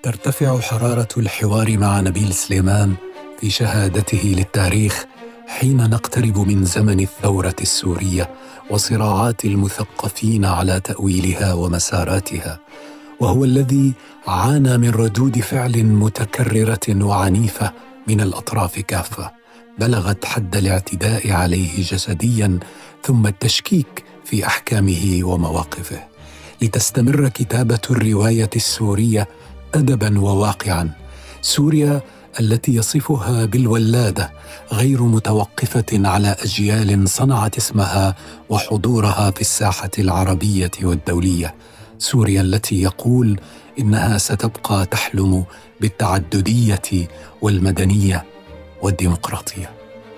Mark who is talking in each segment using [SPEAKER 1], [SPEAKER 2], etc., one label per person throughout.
[SPEAKER 1] ترتفع حرارة الحوار مع نبيل سليمان في شهادته للتاريخ حين نقترب من زمن الثورة السورية وصراعات المثقفين على تأويلها ومساراتها، وهو الذي عانى من ردود فعل متكررة وعنيفة من الأطراف كافة بلغت حد الاعتداء عليه جسدياً ثم التشكيك في أحكامه ومواقفه، لتستمر كتابة الرواية السورية أدباً وواقعاً. سوريا التي يصفها بالولادة غير متوقفة على أجيال صنعت اسمها وحضورها في الساحة العربية والدولية. سوريا التي يقول إنها ستبقى تحلم بالتعددية والمدنية والديمقراطية.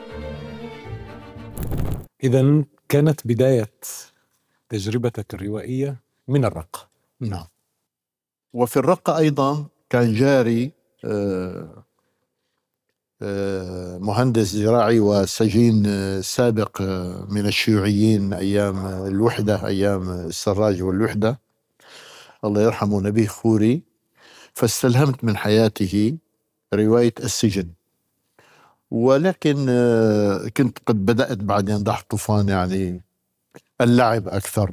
[SPEAKER 1] إذن كانت بداية تجربتك الروائية من الرقة.
[SPEAKER 2] نعم، وفي الرقة أيضا كان جاري مهندس زراعي وسجين سابق من الشيوعيين أيام الوحدة، أيام السراج والوحدة، الله يرحمه، نبيه خوري. فاستلهمت من حياته رواية السجن، ولكن كنت قد بدأت بعد ينضح طوفان يعني اللعب أكثر.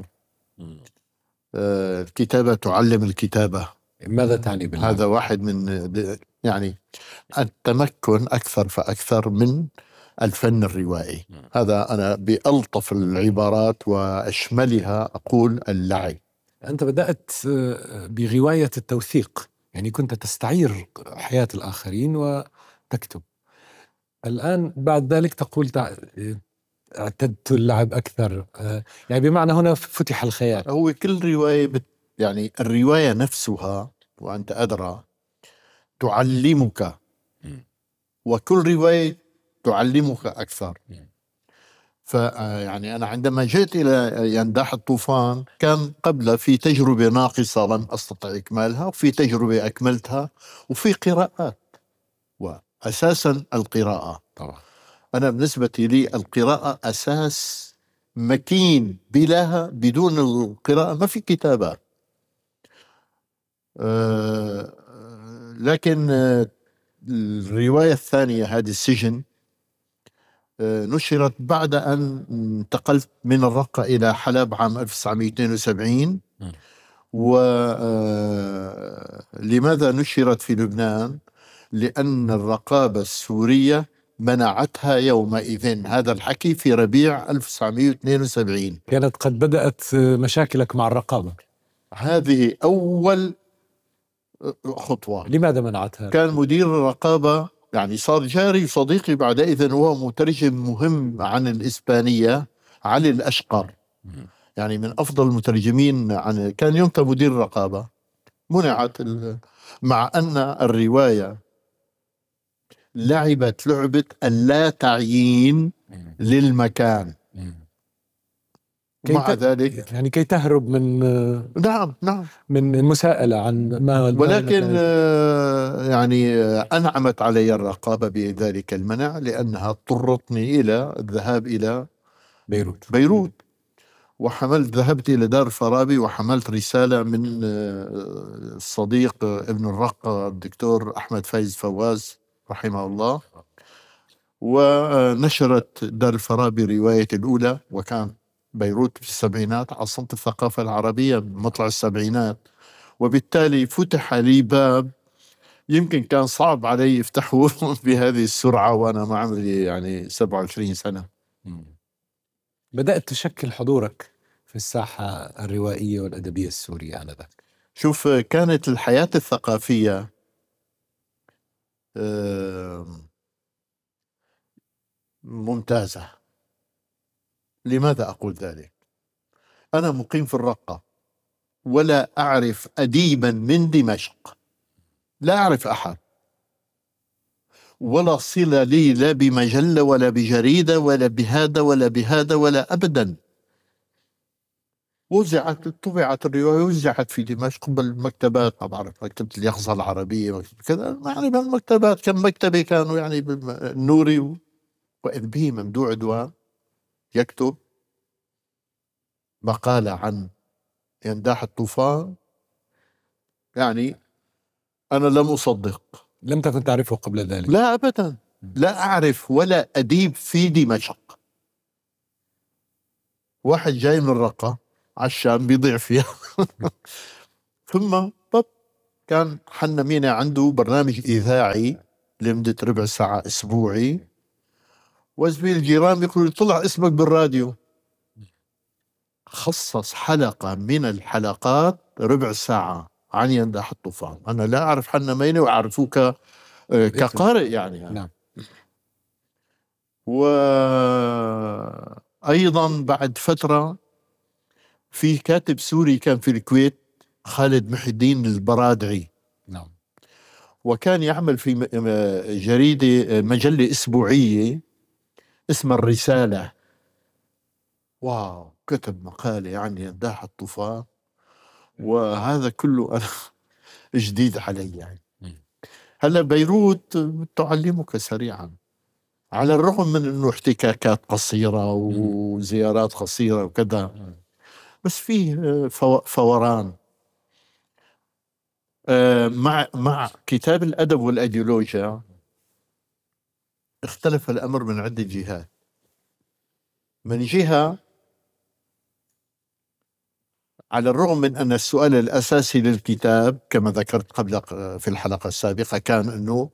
[SPEAKER 2] الكتابة تعلم الكتابة.
[SPEAKER 1] ماذا تعني باللعب؟
[SPEAKER 2] هذا واحد من يعني التمكن أكثر فأكثر من الفن الروائي. هذا أنا بألطف العبارات وأشملها أقول اللعب.
[SPEAKER 1] أنت بدأت برواية التوثيق، يعني كنت تستعير حياة الآخرين وتكتب. الآن بعد ذلك تقول اعتدت اللعب أكثر، يعني بمعنى هنا فتح الخيال.
[SPEAKER 2] هو كل رواية يعني الرواية نفسها وأنت أدرى تعلمك، وكل رواية تعلمك أكثر. فيعني أنا عندما جئت إلى ينداح الطوفان كان قبل في تجربة ناقصة لم أستطع إكمالها، وفي تجربة أكملتها، وفي قراءات، وأساسا القراءة.
[SPEAKER 1] طبعا
[SPEAKER 2] أنا بالنسبة لي القراءة أساس مكين، بلاها بدون القراءة ما في كتابة. لكن الرواية الثانية هذه السجن نشرت بعد أن انتقلت من الرقة إلى حلب عام 1972. ولماذا نشرت في لبنان؟ لأن الرقابة السورية منعتها يومئذ. هذا الحكي في ربيع 1972.
[SPEAKER 1] كانت قد بدأت مشاكلك مع الرقابة.
[SPEAKER 2] هذه أول خطوة.
[SPEAKER 1] لماذا منعتها؟
[SPEAKER 2] كان مدير الرقابة يعني صار جاري وصديقي بعد إذن، هو مترجم مهم عن الإسبانية، علي الأشقر، يعني من أفضل المترجمين عن، كان يومتها مدير الرقابة. منعت مع أن الرواية لعبت لعبة اللا تعيين للمكان. مع ذلك
[SPEAKER 1] يعني كي تهرب من
[SPEAKER 2] نعم
[SPEAKER 1] من المساءلة عن ما،
[SPEAKER 2] ولكن يعني أنعمت علي الرقابة بذلك المنع، لأنها اضطرتني إلى الذهاب إلى بيروت. ذهبت إلى دار الفارابي وحملت رسالة من الصديق ابن الرقة الدكتور أحمد فايز فواز رحمه الله، ونشرت دار الفارابي روايتي الأولى، وكان بيروت في السبعينات عاصمة الثقافة العربية مطلع السبعينات، وبالتالي فتح لي باب يمكن كان صعب علي يفتحه بهذه السرعة وأنا ما عمري يعني 27 سنة.
[SPEAKER 1] بدأت تشكل حضورك في الساحة الروائية والأدبية السورية آنذاك.
[SPEAKER 2] شوف، كانت الحياة الثقافية ممتازة. لماذا أقول ذلك؟ أنا مقيم في الرقة ولا أعرف أديبا من دمشق، لا أعرف أحد، ولا صلة لي لا بمجلة ولا بجريدة ولا بهذا ولا بهذا ولا أبدا. طبعت الرواية وزعت في دمشق بالمكتبات، ما بعرف، مكتبة اليقظة العربية كذا، يعني بالمكتبات كم مكتبة كانوا يعني النوري، وإذ به ممدوح عدوان يكتب مقالة عن ينداح الطوفان، يعني أنا لم أصدق.
[SPEAKER 1] لم تكن تعرفه قبل ذلك؟
[SPEAKER 2] لا أبدا، لا أعرف ولا أديب في دمشق. واحد جاي من الرقة على الشام بيضيع فيها ثم كان حنا مينا عنده برنامج إذاعي لمدة ربع ساعة أسبوعي، وزميل الجيران بيقول طلع اسمك بالراديو. خصص حلقة من الحلقات ربع ساعة عن ينداح الطوفان. أنا لا أعرف حنا مينا وأعرفوك كقارئ يعني.
[SPEAKER 1] نعم.
[SPEAKER 2] وأيضا بعد فترة في كاتب سوري كان في الكويت، خالد محي الدين البرادعي.
[SPEAKER 1] نعم.
[SPEAKER 2] وكان يعمل في جريدة مجلة أسبوعية اسمها الرسالة. واو، كتب مقالة عن ينداح الطوفان، وهذا كله أنا جديد علي يعني. هلا بيروت تعلمك سريعا، على الرغم من انه احتكاكات قصيرة وزيارات قصيرة وكذا، بس فيه فوران. مع كتاب الأدب والأيديولوجيا اختلف الأمر من عدة جهات. من جهة، على الرغم من أن السؤال الأساسي للكتاب كما ذكرت قبل في الحلقة السابقة كان أنه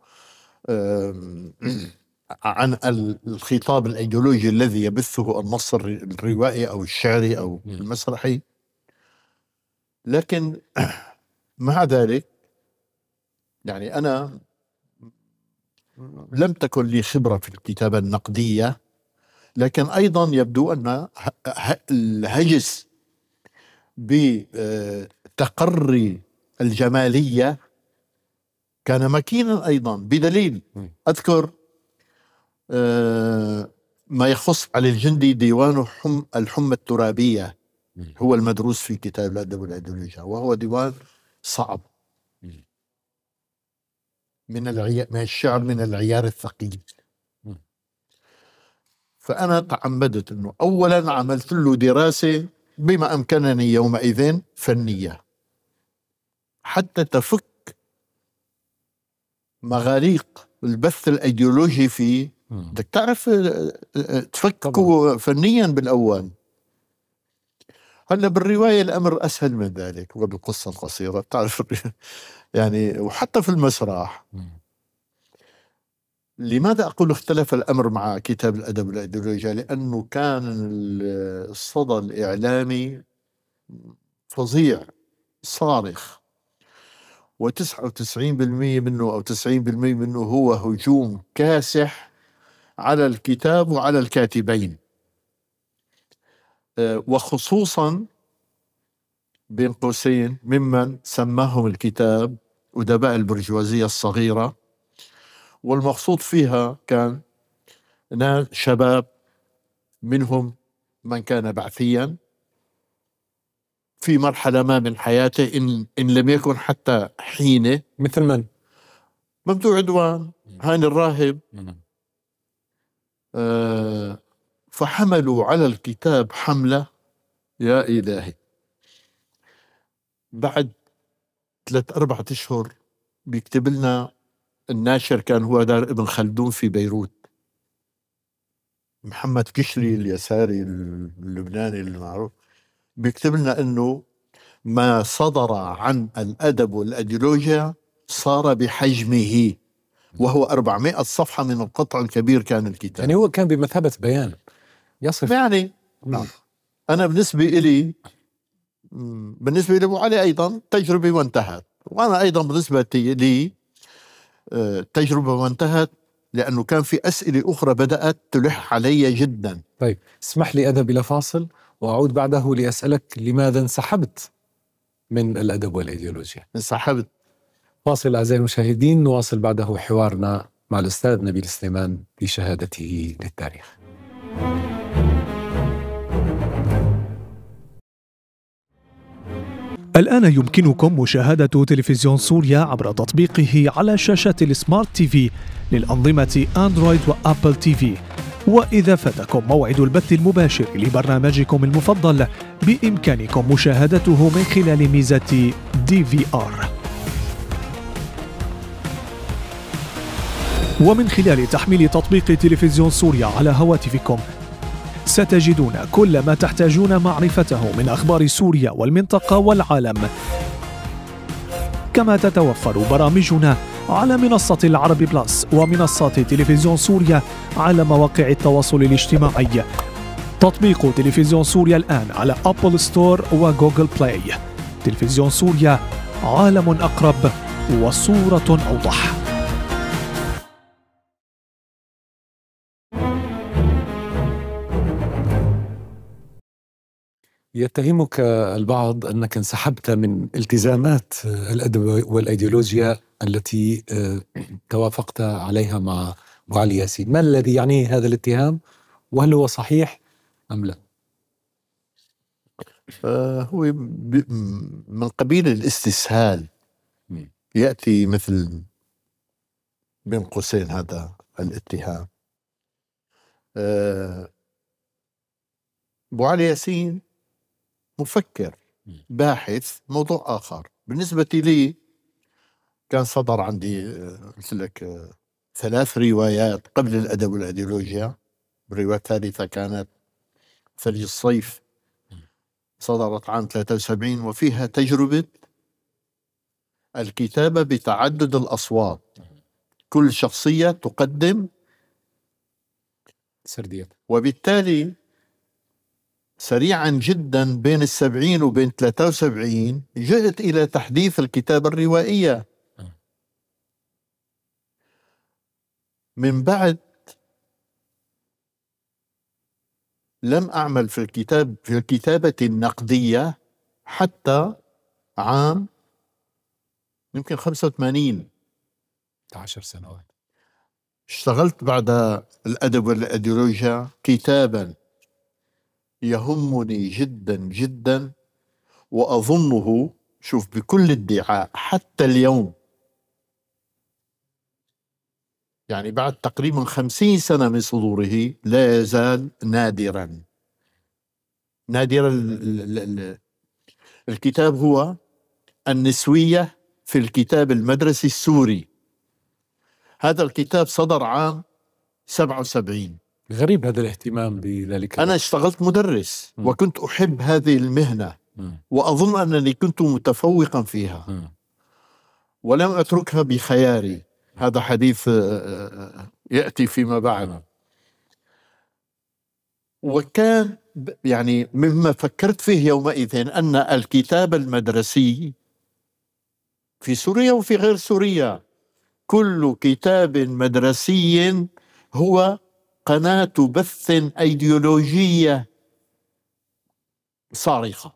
[SPEAKER 2] عن الخطاب الأيديولوجي الذي يبثه النص الروائي أو الشعري أو المسرحي، لكن مع ذلك يعني أنا لم تكن لي خبرة في الكتابة النقدية، لكن أيضا يبدو أن الهجس بتقري الجمالية كان مكينا أيضا، بدليل أذكر ما يخص علي الجندي ديوان الحمى الترابية، هو المدروس في كتاب الأدب والأيديولوجيا، وهو ديوان صعب من الشعر من العيار الثقيل. فأنا تعمدت أنه أولا عملت له دراسة بما أمكنني يومئذ فنية حتى تفك مغاليق البث الأيديولوجي فيه. بدك تعرف تفكه فنيا بالأول. هلا بالرواية الأمر أسهل من ذلك، وبالقصة القصيرة بتعرف يعني، وحتى في المسرح. لماذا أقول اختلف الأمر مع كتاب الأدب والأيديولوجيا؟ لأنه كان الصدى الإعلامي فظيع صارخ، و99% منه أو 90% منه هو هجوم كاسح على الكتاب وعلى الكاتبين، وخصوصا بين قوسين ممن سماهم الكتاب أدباء البرجوازية الصغيرة. والمقصود فيها كان ناس شباب، منهم من كان بعثيا في مرحلة ما من حياته، إن لم يكن حتى حينه.
[SPEAKER 1] مثل من؟
[SPEAKER 2] ممدوح عدوان، هاني الراهب. فحملوا على الكتاب حملة يا إلهي. بعد 3-4 أشهر بيكتب لنا الناشر، كان هو دار ابن خلدون في بيروت، محمد كشري اليساري اللبناني المعروف، بيكتب لنا انه ما صدر عن الأدب والأيديولوجيا صار بحجمه، وهو 400 صفحة من القطع الكبير كان الكتاب.
[SPEAKER 1] يعني هو كان بمثابة بيان يصف
[SPEAKER 2] يعني.
[SPEAKER 1] نعم.
[SPEAKER 2] أنا بالنسبة إلي أبو علي أيضا تجربة وانتهت، وأنا أيضا بالنسبة لي تجربة وانتهت، لأنه كان في أسئلة أخرى بدأت تلح علي جدا.
[SPEAKER 1] طيب اسمح لي أذهب إلى فاصل وأعود بعده لأسألك لماذا انسحبت من الأدب والأيديولوجيا؟
[SPEAKER 2] انسحبت.
[SPEAKER 1] فاصل أعزائي المشاهدين، نواصل بعده حوارنا مع الأستاذ نبيل سليمان في شهادته للتاريخ.
[SPEAKER 3] الآن يمكنكم مشاهدة تلفزيون سوريا عبر تطبيقه على شاشات السمارت تي في للأنظمة أندرويد وأبل تي في. وإذا فاتكم موعد البث المباشر لبرنامجكم المفضل، بإمكانكم مشاهدته من خلال ميزة DVR. ومن خلال تحميل تطبيق تلفزيون سوريا على هواتفكم ستجدون كل ما تحتاجون معرفته من أخبار سوريا والمنطقة والعالم. كما تتوفر برامجنا على منصة العربي بلس ومنصات تلفزيون سوريا على مواقع التواصل الاجتماعي. تطبيق تلفزيون سوريا الآن على أبل ستور وجوجل بلاي. تلفزيون سوريا، عالم أقرب وصورة أوضح.
[SPEAKER 1] يتهمك البعض أنك انسحبت من التزامات الأدب والأيديولوجيا التي توافقت عليها مع أبو علي ياسين. ما الذي يعنيه هذا الاتهام، وهل هو صحيح أم لا؟
[SPEAKER 2] هو من قبيل الاستسهال، يأتي مثل بين قوسين هذا الاتهام. أبو علي ياسين مفكر باحث، موضوع آخر. بالنسبة لي كان صدر عندي قلت لك 3 روايات قبل الأدب والأيديولوجيا. الرواية الثالثة كانت ثلج الصيف، صدرت عام 73، وفيها تجربة الكتابة بتعدد الأصوات، كل شخصية تقدم
[SPEAKER 1] سرديات.
[SPEAKER 2] وبالتالي سريعا جدا بين 70 وبين 73 جئت إلى تحديث الكتابة الروائية. من بعد لم أعمل في الكتابة النقدية حتى عام يمكن 85.
[SPEAKER 1] 10 سنوات.
[SPEAKER 2] اشتغلت بعد الأدب والأيديولوجيا كتابا يهمني جدا جدا، وأظنه، شوف، بكل ادعاء حتى اليوم، يعني بعد تقريبا 50 سنة من صدوره، لا يزال نادرا. الكتاب هو النسوية في الكتاب المدرسي السوري. هذا الكتاب صدر عام 77.
[SPEAKER 1] غريب هذا الاهتمام بذلك.
[SPEAKER 2] أنا اشتغلت مدرس وكنت أحب هذه المهنة، وأظن أنني كنت متفوقا فيها، ولم أتركها بخياري. هذا حديث يأتي فيما بعد. وكان يعني مما فكرت فيه يومئذ أن الكتاب المدرسي في سوريا وفي غير سوريا، كل كتاب مدرسي هو قناة بث أيديولوجية صارخة،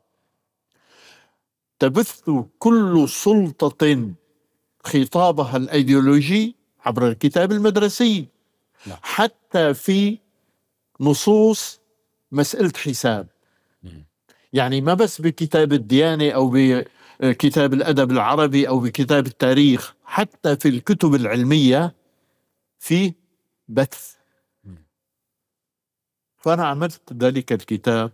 [SPEAKER 2] تبث كل سلطة خطابها الأيديولوجي عبر الكتاب المدرسي. حتى في نصوص مسألة حساب، يعني ما بس بكتاب الديانة أو بكتاب الأدب العربي أو بكتاب التاريخ، حتى في الكتب العلمية في بث. فأنا عملت ذلك الكتاب،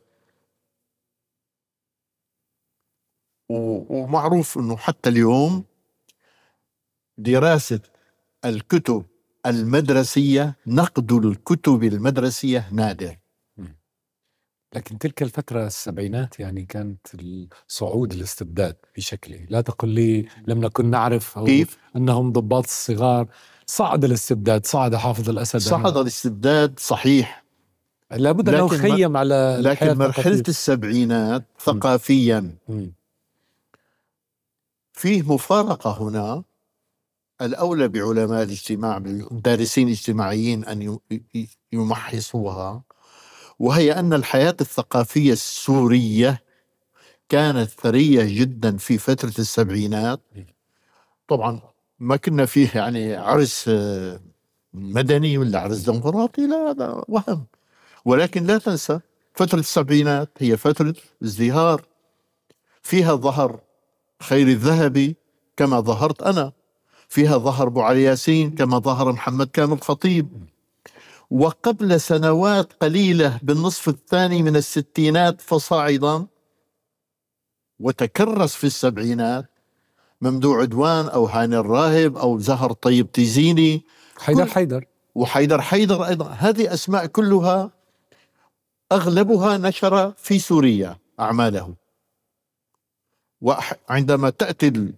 [SPEAKER 2] ومعروف أنه حتى اليوم دراسة الكتب المدرسية، نقد الكتب المدرسية نادر.
[SPEAKER 1] لكن تلك الفترة السبعينات يعني كانت صعود الاستبداد بشكله. لا تقل لي لم نكن نعرف
[SPEAKER 2] كيف
[SPEAKER 1] أنهم ضباط الصغار. صعد الاستبداد، صعد حافظ الأسد،
[SPEAKER 2] صعد الاستبداد صحيح،
[SPEAKER 1] لابد أنه خيم على
[SPEAKER 2] لكن مرحلة السبعينات ثقافيا فيه مفارقة هنا. الأولى بعلماء الاجتماع، بالدارسين الاجتماعيين، أن يمحصوها، وهي أن الحياة الثقافية السورية كانت ثرية جدا في فترة السبعينات. طبعا ما كنا فيه يعني عرس مدني ولا عرس ديمقراطي، لا، هذا وهم. ولكن لا تنسى فترة السبعينات هي فترة ازدهار، فيها ظهر خير الذهبي كما ظهرت أنا، فيها ظهر أبو علي ياسين كما ظهر محمد كامل خطيب. وقبل سنوات قليلة بالنصف الثاني من الستينات فصاعدا، وتكرس في السبعينات ممدوح عدوان أو هاني الراهب أو زهر طيب تيزيني
[SPEAKER 1] حيدر
[SPEAKER 2] وحيدر أيضا. هذه أسماء كلها أغلبها نشر في سوريا أعماله. وعندما تأتي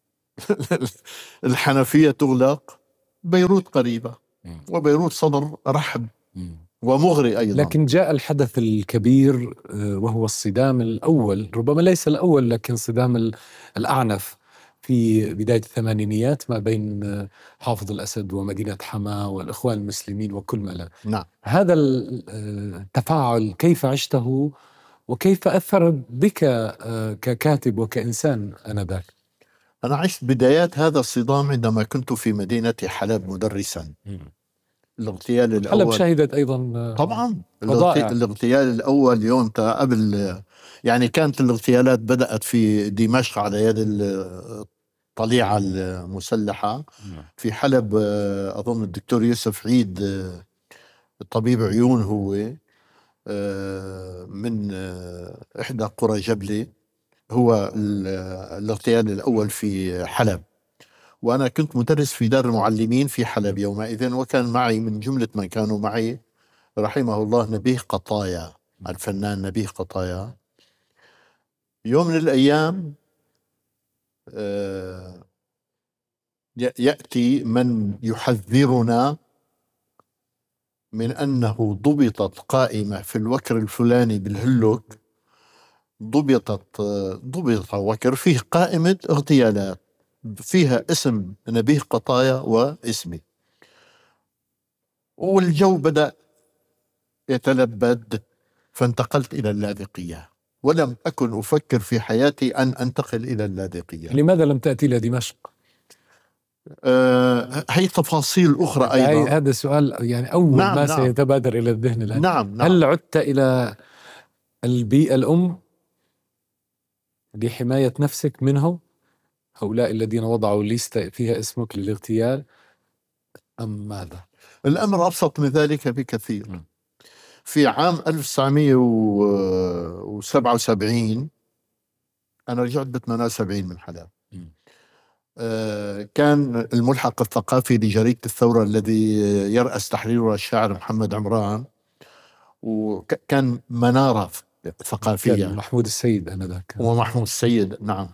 [SPEAKER 2] الحنفية تغلق، بيروت قريبة، وبيروت صدر رحب ومغري أيضا.
[SPEAKER 1] لكن جاء الحدث الكبير وهو الصدام الأول، ربما ليس الأول لكن صدام الأعنف في بداية الثمانينيات ما بين حافظ الأسد ومدينة حما والإخوان المسلمين وكل ما لا.
[SPEAKER 2] نعم.
[SPEAKER 1] هذا التفاعل كيف عشته وكيف أثر بك ككاتب وكإنسان آنذاك؟
[SPEAKER 2] أنا عشت بدايات هذا الصدام عندما كنت في مدينة حلب مدرسا. الاغتيال الأول
[SPEAKER 1] حلب شهدت أيضا
[SPEAKER 2] طبعا
[SPEAKER 1] فضائع.
[SPEAKER 2] الاغتيال الأول يوم قبل، يعني كانت الاغتيالات بدأت في دمشق على يد الطليعة المسلحة. في حلب أظن الدكتور يوسف عيد طبيب عيون، هو من إحدى قرى جبلة، هو الاغتيال الأول في حلب. وأنا كنت مدرس في دار المعلمين في حلب يومئذ، وكان معي من جملة من كانوا معي رحمه الله نبيه قطايا، الفنان نبيه قطايا. يوم من الأيام يأتي من يحذرنا من أنه ضبطت قائمة في الوكر الفلاني بالهلوك، ضبط وكر فيه قائمة اغتيالات فيها اسم نبيه قطايا واسمي. والجو بدأ يتلبد، فانتقلت إلى اللاذقية، ولم أكن أفكر في حياتي أن أنتقل إلى اللاذقية.
[SPEAKER 1] لماذا لم تأتي إلى دمشق؟
[SPEAKER 2] هي تفاصيل أخرى أيضا.
[SPEAKER 1] هذا السؤال يعني أول ما سيتبادر إلى الذهن الآن.
[SPEAKER 2] نعم.
[SPEAKER 1] هل عدت إلى البيئة الأم لحماية نفسك منهم، هؤلاء الذين وضعوا ليستة فيها اسمك للاغتيال، أم ماذا؟
[SPEAKER 2] الأمر أبسط من ذلك بكثير. في عام 1977 أنا رجعت ب 78 من حلب. كان الملحق الثقافي لجريدة الثورة الذي يرأس تحريره الشاعر محمد عمران، وكان منارة ثقافية.
[SPEAKER 1] كان محمود السيد آنذاك.
[SPEAKER 2] ومحمود السيد، نعم.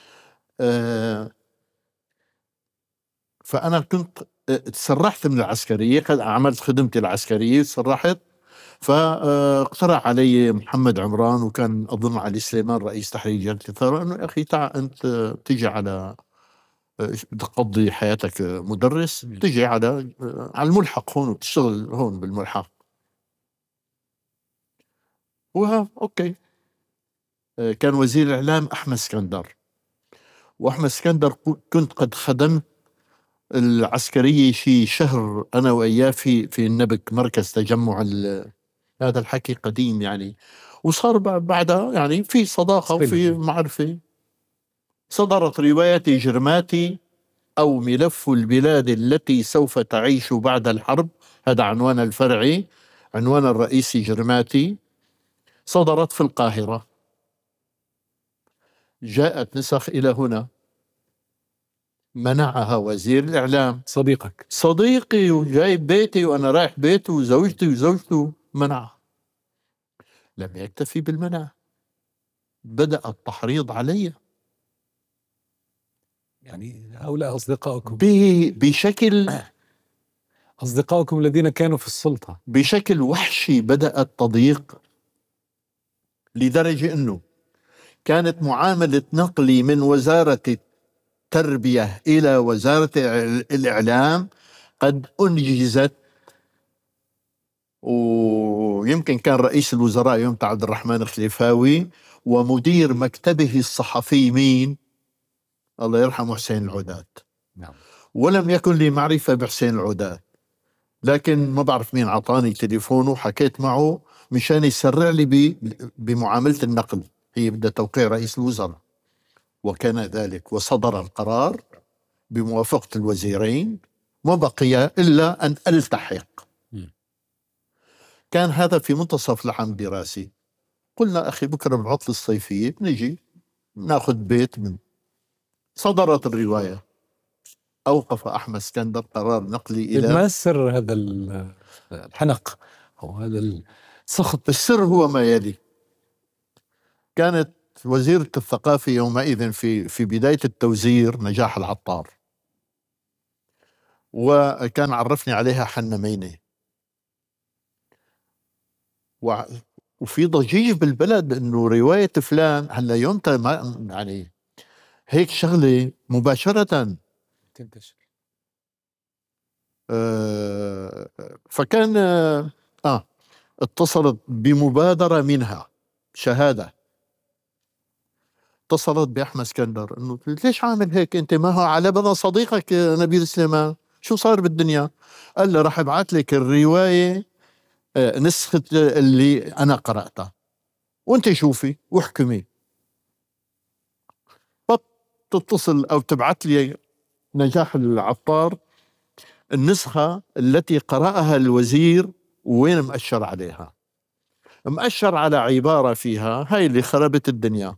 [SPEAKER 2] فأنا كنت تسرحت من العسكرية، قد عملت خدمتي العسكرية تسرحت، فاقترح علي محمد عمران وكان أظن علي سليمان رئيس تحرير جريدة الثورة أنه يا أخي تعال أنت تيجي على تقضي حياتك مدرس، تجي على الملحق هون وتشتغل هون بالملحق. أوكي. كان وزير الإعلام أحمد اسكندر، وأحمد اسكندر كنت قد خدمت العسكرية شي شهر أنا وإياه في النبك، مركز تجمع هذا الحكي قديم يعني. وصار بعدها يعني في صداقة وفي معرفة. صدرت رواية جرماتي أو ملف البلاد التي سوف تعيش بعد الحرب، هذا عنوان الفرعي. عنوان الرئيسي جرماتي. صدرت في القاهرة، جاءت نسخ إلى هنا، منعها وزير الإعلام صديقي وجايب بيتي وأنا رايح بيته وزوجته منعها. لم يكتفي بالمنع، بدأ التحريض علي.
[SPEAKER 1] يعني هؤلاء أصدقائكم
[SPEAKER 2] بشكل
[SPEAKER 1] أصدقائكم الذين كانوا في السلطة
[SPEAKER 2] بشكل وحشي. بدأ التضييق لدرجة أنه كانت معاملة نقلي من وزارة التربية إلى وزارة الإعلام قد أنجزت. ويمكن كان رئيس الوزراء يوم عبد الرحمن الخليفاوي، ومدير مكتبه الصحفي مين؟ الله يرحمه حسين العودات.
[SPEAKER 1] نعم.
[SPEAKER 2] ولم يكن لي معرفة بحسين العودات، لكن ما بعرف مين عطاني تليفونه، حكيت معه مشان يسرع لي بمعاملة النقل. هي بدها توقيع رئيس الوزراء، وكان ذلك وصدر القرار بموافقة الوزيرين. ما بقي إلا أن ألتحق. كان هذا في منتصف العام الدراسي. قلنا أخي بكرة بالعطلة الصيفية بنجي ناخذ بيت من. صدرت الرواية، أوقف أحمد اسكندر قرار نقلي إلى.
[SPEAKER 1] ما سر هذا الحنق أو هذا السخط؟
[SPEAKER 2] السر هو ما يلي. كانت وزيرة الثقافة يومئذ في بداية التوزير نجاح العطار، وكان عرفني عليها حنا مينة، وفي ضجيج بالبلد انه رواية فلان هلا يومتها ما يعني هيك شغلة مباشرة
[SPEAKER 1] تنتشر.
[SPEAKER 2] فكان اتصلت بمبادرة منها شهادة، اتصلت بأحمد اسكندر انه ليش عامل هيك انت؟ ما هو على بنا صديقك نبيل سليمان، شو صار بالدنيا؟ قال له راح ابعث لك الرواية نسخة اللي انا قرأتها وانت شوفي واحكمي. تتصل او تبعث لي نجاح العطار النسخة التي قرأها الوزير، وين مأشر عليها؟ مأشر على عبارة فيها هاي اللي خربت الدنيا.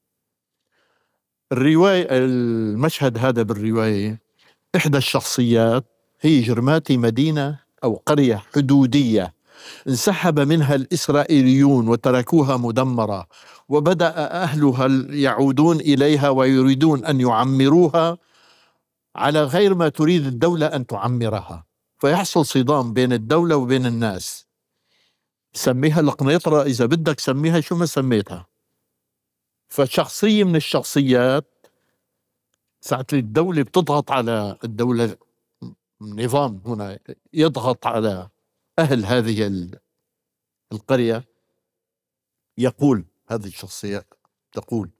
[SPEAKER 2] الرواية المشهد هذا بالرواية، إحدى الشخصيات هي جرماتي مدينة أو قرية حدودية انسحب منها الإسرائيليون وتركوها مدمرة، وبدأ أهلها يعودون إليها ويريدون أن يعمروها على غير ما تريد الدولة أن تعمرها، فيحصل صدام بين الدولة وبين الناس. سميها القنيطرة إذا بدك، سميها شو ما سميتها. فشخصية من الشخصيات ساعة الدولة بتضغط على الدولة، النظام هنا يضغط على أهل هذه القرية، يقول هذه الشخصية تقول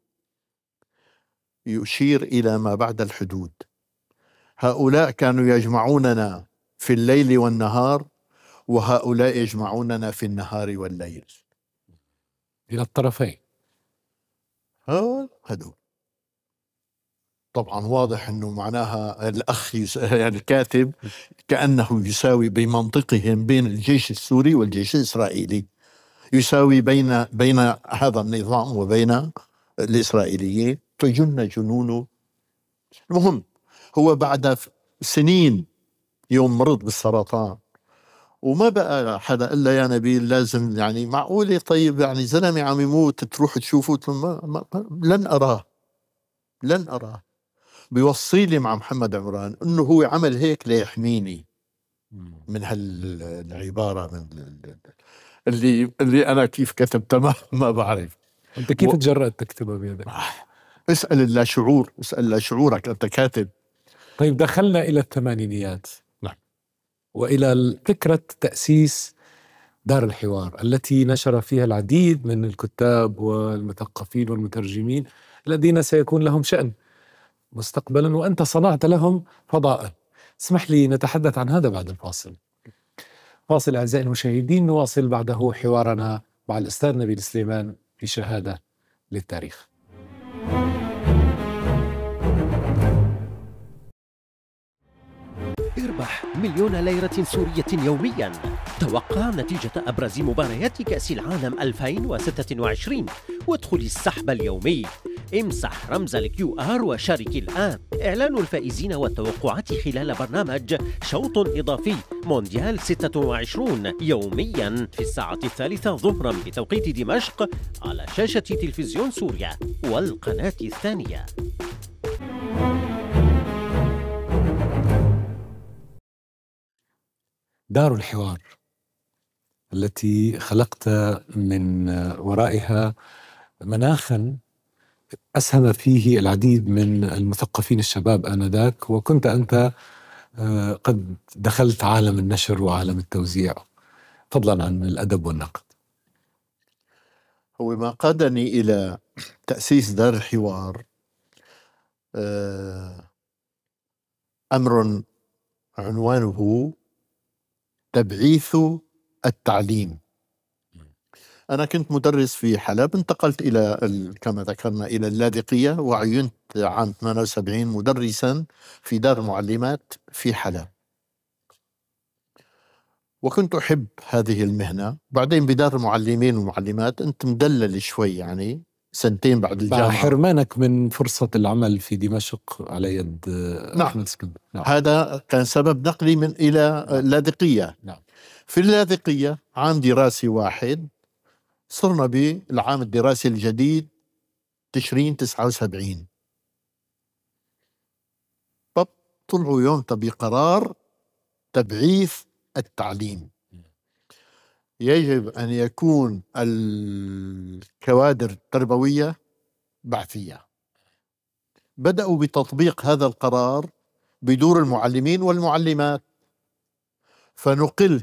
[SPEAKER 2] يشير إلى ما بعد الحدود: هؤلاء كانوا يجمعوننا في الليل والنهار، وهؤلاء يجمعوننا في النهار والليل.
[SPEAKER 1] إلى الطرفين.
[SPEAKER 2] هدول طبعا واضح أنه معناها الأخ يعني الكاتب كأنه يساوي بمنطقهم بين الجيش السوري والجيش الإسرائيلي، يساوي بين هذا النظام وبين الإسرائيليين، فجن جنونه. المهم هو بعد سنين يوم مرض بالسرطان وما بقى حدا إلا يا نبيل لازم يعني معقولة طيب يعني زلمة عم يموت تروح تشوفه؟ لن أراه. بيوصي لي مع محمد عمران انه هو عمل هيك ليحميني من هالعبارة من اللي انا كيف كتبتها ما بعرف.
[SPEAKER 1] انت كيف تجرأت تكتبها بيدك؟
[SPEAKER 2] اسأل اللاشعور، اسأل لاشعورك انت كاتب.
[SPEAKER 1] طيب دخلنا الى الثمانينيات.
[SPEAKER 2] نعم.
[SPEAKER 1] والى فكرة تأسيس دار الحوار التي نشر فيها العديد من الكتاب والمثقفين والمترجمين الذين سيكون لهم شأن مستقبلا، وأنت صنعت لهم فضاء. اسمح لي نتحدث عن هذا بعد الفاصل. فاصل أعزائي المشاهدين، نواصل بعده حوارنا مع الأستاذ نبيل سليمان في شهادة للتاريخ.
[SPEAKER 4] اربح 1,000,000 ليرة سورية يوميا. توقع نتيجة أبرز مباريات كأس العالم 2026 وادخل السحب اليومي. امسح رمز الQR وشارك الآن. إعلان الفائزين والتوقعات خلال برنامج شوط إضافي مونديال 26 يوميا في الساعة 3 ظهرا بتوقيت دمشق على شاشة تلفزيون سوريا والقناة الثانية.
[SPEAKER 1] دار الحوار التي خلقت من ورائها مناخا أسهم فيه العديد من المثقفين الشباب آنذاك، وكنت أنت قد دخلت عالم النشر وعالم التوزيع، فضلا عن الأدب والنقد.
[SPEAKER 2] هو ما قادني إلى تأسيس دار الحوار أمر عنوانه تبعيث التعليم. أنا كنت مدرس في حلب، انتقلت إلى كما ذكرنا إلى اللاذقية، وعينت عام 78 مدرسا في دار المعلمات في حلب، وكنت أحب هذه المهنة. بعدين بدار المعلمين والمعلمات أنت مدلل شوي يعني، سنتين بعد الجامعة.
[SPEAKER 1] حرمانك من فرصة العمل في دمشق على يد
[SPEAKER 2] نعم. هذا كان سبب نقلي من إلى اللاذقية.
[SPEAKER 1] نعم.
[SPEAKER 2] في اللاذقية عام دراسي واحد، صرنا بالعام الدراسي الجديد تشرين 79. طلعوا يومتها بقرار تبعيث التعليم. يجب أن يكون الكوادر التربوية بعثية. بدأوا بتطبيق هذا القرار بدور المعلمين والمعلمات، فنقلت